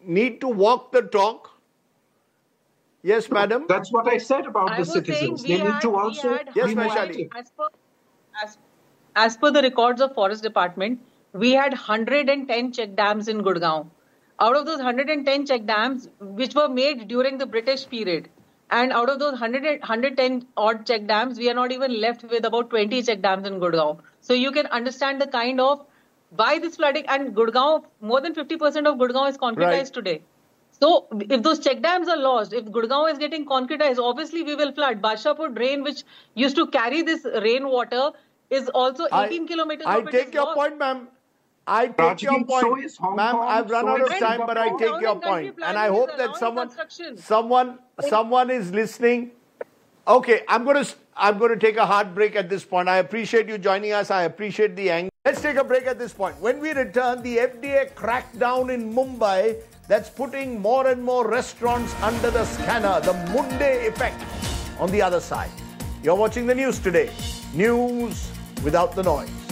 need to walk the talk. Yes, madam. That's what I said about the citizens. They need to also be more active. As per the records of Forest Department, we had 110 check dams in Gurgaon. Out of those 110 check dams, which were made during the British period, and out of those 110 odd check dams, we are not even left with about 20 check dams in Gurgaon. So you can understand the kind of why this flooding, and Gurgaon, more than 50% of Gurgaon is concretized today. So if those check dams are lost, if Gurgaon is getting concretized, obviously we will flood. Badshahpur drain, which used to carry this rainwater, is also 18 kilometers. I take your point, ma'am. I take your point, ma'am. I've run out of time, but I take your point, and I hope that someone is listening. Okay, I'm going to take a hard break at this point. I appreciate you joining us. I appreciate the angle. Let's take a break at this point. When we return, the FDA crackdown in Mumbai that's putting more and more restaurants under the scanner. The Monday effect on the other side. You're watching the news today. News without the noise.